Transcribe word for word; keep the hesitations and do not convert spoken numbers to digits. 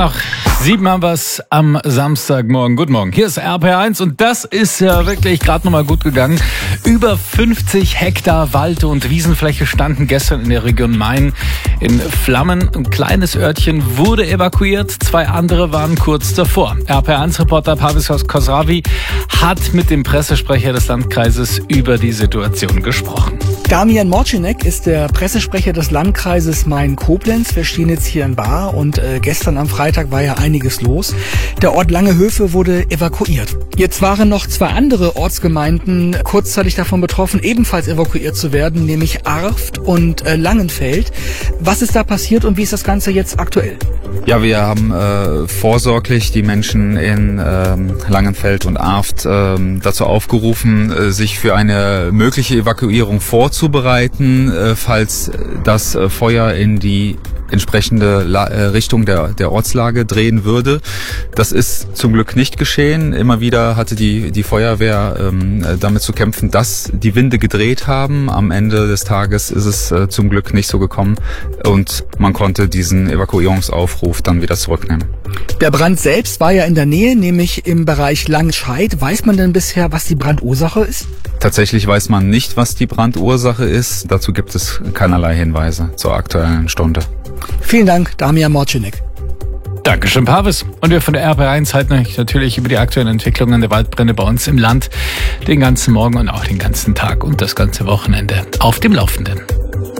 Ach, sieben haben wir es am Samstagmorgen. Guten Morgen. Hier ist R P R eins und das ist ja wirklich gerade nochmal gut gegangen. Über fünfzig Hektar Wald- und Wiesenfläche standen gestern in der Region Main in Flammen. Ein kleines Örtchen wurde evakuiert, zwei andere waren kurz davor. R P R eins-Reporter Pavis Khosravi hat mit dem Pressesprecher des Landkreises über die Situation gesprochen. Damian Morcinek ist der Pressesprecher des Landkreises Main-Koblenz. Wir stehen jetzt hier in Baar und äh, gestern am Freitag war ja einiges los. Der Ort Langehöfe wurde evakuiert. Jetzt waren noch zwei andere Ortsgemeinden kurzzeitig davon betroffen, ebenfalls evakuiert zu werden, nämlich Arft und äh, Langenfeld. Was ist da passiert und wie ist das Ganze jetzt aktuell? Ja, wir haben äh, vorsorglich die Menschen in ähm, Langenfeld und Arft ähm, dazu aufgerufen, äh, sich für eine mögliche Evakuierung vorzubereiten, äh, falls das äh, Feuer in die entsprechende La- äh, Richtung der, der Ortslage drehen würde. Das ist zum Glück nicht geschehen. Immer wieder hatte die, die Feuerwehr ähm, damit zu kämpfen, dass die Winde gedreht haben. Am Ende des Tages ist es äh, zum Glück nicht so gekommen und man konnte diesen Evakuierungsaufruf dann wieder zurücknehmen. Der Brand selbst war ja in der Nähe, nämlich im Bereich Langenscheid. Weiß man denn bisher, was die Brandursache ist? Tatsächlich weiß man nicht, was die Brandursache ist. Dazu gibt es keinerlei Hinweise zur aktuellen Stunde. Vielen Dank, Damian Morcinek. Dankeschön, Pavis. Und wir von der R P R eins halten euch natürlich über die aktuellen Entwicklungen der Waldbrände bei uns im Land den ganzen Morgen und auch den ganzen Tag und das ganze Wochenende auf dem Laufenden.